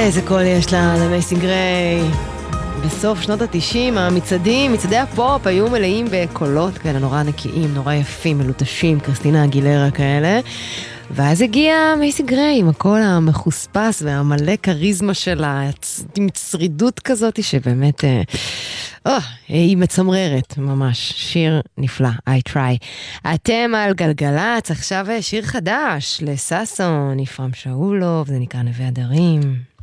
איזה קול יש לה, למייסי גריי. בסוף שנות ה-90, מצעדי הפופ היו מלאים בקולות כאלה נורא נקיים, נורא יפים, מלוטשים, קריסטינה אגילרה כאלה. ואז הגיעה מייסי גריי עם הקול המחוספס והמלא קריזמה שלה, עם צרידות כזאת שבאמת, היא מצמררת ממש, שיר נפלא, I try. אתם על גלגלץ, עכשיו שיר חדש לסאסון, נפרם שאולוב, זה נקרא נווה הדרים.